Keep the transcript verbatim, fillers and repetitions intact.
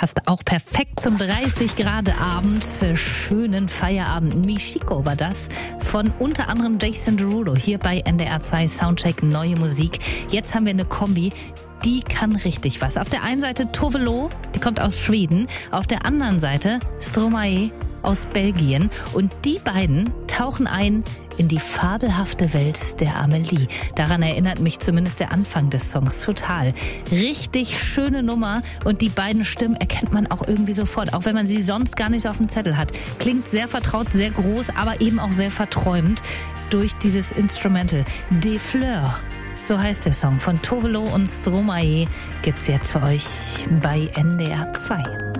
Passt auch perfekt zum dreißig Grad Abend. Schönen Feierabend. Michiko war das von unter anderem Jason Derulo hier bei N D R zwei Soundcheck Neue Musik. Jetzt haben wir eine Kombi, die kann richtig was. Auf der einen Seite Tove Lo, die kommt aus Schweden. Auf der anderen Seite Stromae aus Belgien. Und die beiden tauchen ein in die fabelhafte Welt der Amelie. Daran erinnert mich zumindest der Anfang des Songs total. Richtig schöne Nummer und die beiden Stimmen erkennt man auch irgendwie sofort, auch wenn man sie sonst gar nicht so auf dem Zettel hat. Klingt sehr vertraut, sehr groß, aber eben auch sehr verträumt durch dieses Instrumental. Des Fleurs, so heißt der Song von Tove Lo und Stromae, gibt's jetzt für euch bei N D R zwei.